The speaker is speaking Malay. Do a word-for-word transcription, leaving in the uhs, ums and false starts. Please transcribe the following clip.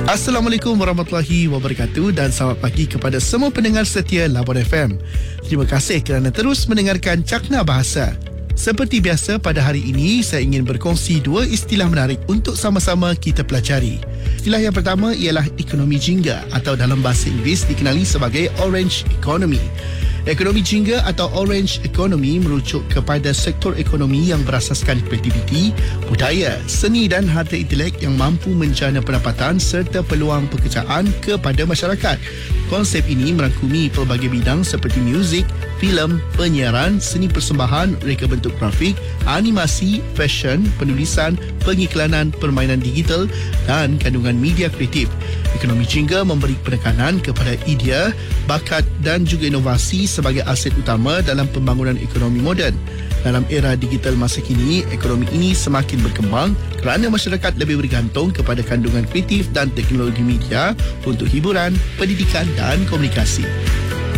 Assalamualaikum warahmatullahi wabarakatuh dan selamat pagi kepada semua pendengar setia Labuan F M. Terima kasih kerana terus mendengarkan Cakna Bahasa. Seperti biasa, pada hari ini saya ingin berkongsi dua istilah menarik untuk sama-sama kita pelajari. Istilah yang pertama ialah ekonomi jingga atau dalam bahasa Inggeris dikenali sebagai Orange Economy. Ekonomi jingga atau Orange Economy merujuk kepada sektor ekonomi yang berasaskan kreativiti, budaya, seni dan harta intelek yang mampu menjana pendapatan serta peluang pekerjaan kepada masyarakat. Konsep ini merangkumi pelbagai bidang seperti muzik, filem, penyiaran, seni persembahan, reka bentuk grafik, animasi, fashion, penulisan, pengiklanan, permainan digital dan kandungan media kreatif. Ekonomi jingga memberi penekanan kepada idea, bakat dan juga inovasi sebagai aset utama dalam pembangunan ekonomi moden. Dalam era digital masa kini, ekonomi ini semakin berkembang kerana masyarakat lebih bergantung kepada kandungan kreatif dan teknologi media untuk hiburan, pendidikan dan komunikasi.